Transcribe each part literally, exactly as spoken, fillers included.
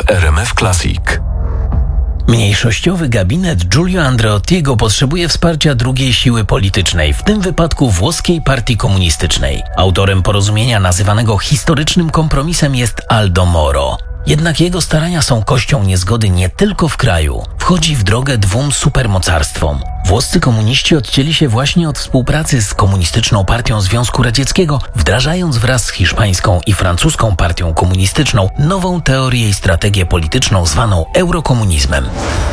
w R M F Classic. Mniejszościowy gabinet Giulio Andreottiego potrzebuje wsparcia drugiej siły politycznej, w tym wypadku włoskiej partii komunistycznej. Autorem porozumienia nazywanego historycznym kompromisem jest Aldo Moro. Jednak jego starania są kością niezgody nie tylko w kraju. Wchodzi w drogę dwóm supermocarstwom. Włoscy komuniści odcięli się właśnie od współpracy z Komunistyczną Partią Związku Radzieckiego, wdrażając wraz z hiszpańską i francuską partią komunistyczną nową teorię i strategię polityczną zwaną eurokomunizmem.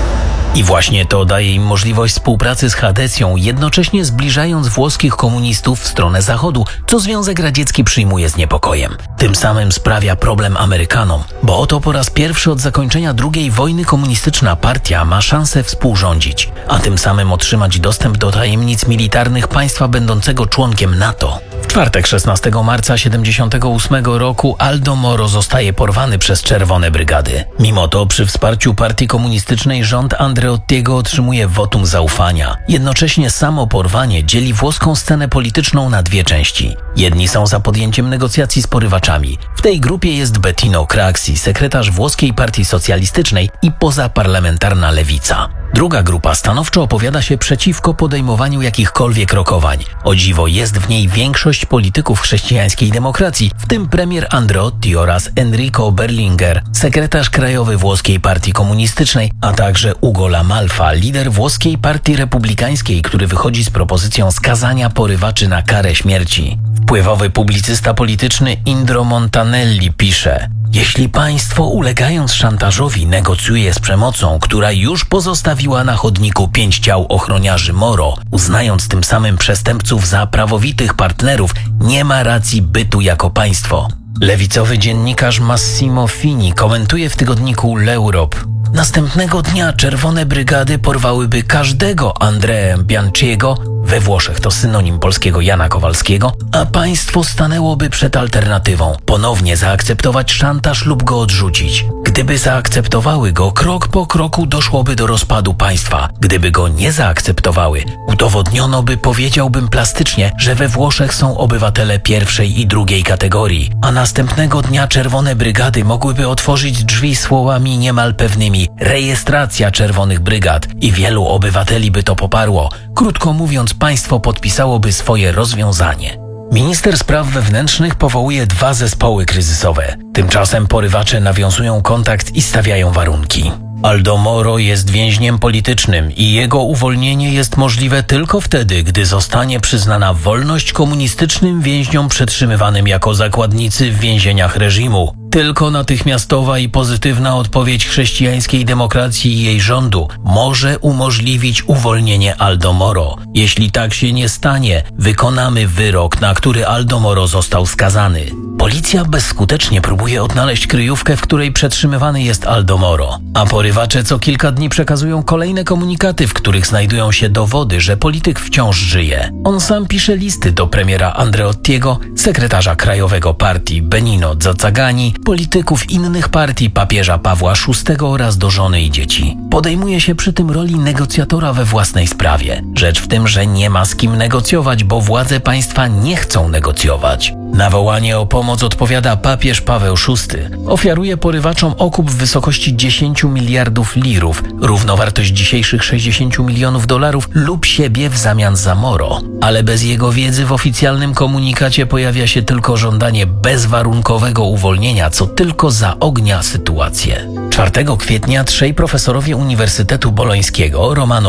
I właśnie to daje im możliwość współpracy z Hadecją, jednocześnie zbliżając włoskich komunistów w stronę Zachodu, co Związek Radziecki przyjmuje z niepokojem. Tym samym sprawia problem Amerykanom, bo oto po raz pierwszy od zakończenia drugiej wojny komunistyczna partia ma szansę współrządzić, a tym samym otrzymać dostęp do tajemnic militarnych państwa będącego członkiem NATO. W czwartek szesnastego marca tysiąc dziewięćset siedemdziesiątego ósmego roku Aldo Moro zostaje porwany przez Czerwone Brygady. Mimo to przy wsparciu partii komunistycznej rząd Andreottiego otrzymuje wotum zaufania. Jednocześnie samo porwanie dzieli włoską scenę polityczną na dwie części. Jedni są za podjęciem negocjacji z porywaczami. W tej grupie jest Bettino Craxi, sekretarz włoskiej partii socjalistycznej i pozaparlamentarna lewica. Druga grupa stanowczo opowiada się przeciwko podejmowaniu jakichkolwiek rokowań. O dziwo jest w niej większość polityków chrześcijańskiej demokracji, w tym premier Andreotti oraz Enrico Berlinguer, sekretarz krajowy włoskiej partii komunistycznej, a także Ugo La Malfa, lider włoskiej partii republikańskiej, który wychodzi z propozycją skazania porywaczy na karę śmierci. Wpływowy publicysta polityczny Indro Montanelli pisze: jeśli państwo, ulegając szantażowi, negocjuje z przemocą, która już pozostawiła na chodniku pięć ciał ochroniarzy Moro, uznając tym samym przestępców za prawowitych partnerów, nie ma racji bytu jako państwo. Lewicowy dziennikarz Massimo Fini komentuje w tygodniku L'Europe: następnego dnia Czerwone Brygady porwałyby każdego Andrea Bianciego, we Włoszech to synonim polskiego Jana Kowalskiego, a państwo stanęłoby przed alternatywą: ponownie zaakceptować szantaż lub go odrzucić. Gdyby zaakceptowały go, krok po kroku doszłoby do rozpadu państwa. Gdyby go nie zaakceptowały, udowodniono by, powiedziałbym plastycznie, że we Włoszech są obywatele pierwszej i drugiej kategorii, a następnego dnia Czerwone Brygady mogłyby otworzyć drzwi słowami niemal pewnymi: rejestracja Czerwonych Brygad, i wielu obywateli by to poparło. Krótko mówiąc, państwo podpisałoby swoje rozwiązanie. Minister spraw wewnętrznych powołuje dwa zespoły kryzysowe. Tymczasem porywacze nawiązują kontakt i stawiają warunki. Aldo Moro jest więźniem politycznym i jego uwolnienie jest możliwe tylko wtedy, gdy zostanie przyznana wolność komunistycznym więźniom przetrzymywanym jako zakładnicy w więzieniach reżimu. Tylko natychmiastowa i pozytywna odpowiedź chrześcijańskiej demokracji i jej rządu może umożliwić uwolnienie Aldo Moro. Jeśli tak się nie stanie, wykonamy wyrok, na który Aldo Moro został skazany. Policja bezskutecznie próbuje odnaleźć kryjówkę, w której przetrzymywany jest Aldo Moro, a porywacze co kilka dni przekazują kolejne komunikaty, w których znajdują się dowody, że polityk wciąż żyje. On sam pisze listy do premiera Andreottiego, sekretarza krajowego partii Benino Zazzagani, polityków innych partii, papieża Pawła szóstego oraz do żony i dzieci. Podejmuje się przy tym roli negocjatora we własnej sprawie. Rzecz w tym, że nie ma z kim negocjować, bo władze państwa nie chcą negocjować. Na wołanie o pomoc odpowiada papież Paweł szósty. Ofiaruje porywaczom okup w wysokości dziesięciu miliardów lirów, równowartość dzisiejszych sześćdziesięciu milionów dolarów, lub siebie w zamian za Moro. Ale bez jego wiedzy w oficjalnym komunikacie pojawia się tylko żądanie bezwarunkowego uwolnienia, co tylko zaognia sytuację. czwartego kwietnia trzej profesorowie Uniwersytetu Bolońskiego, Romano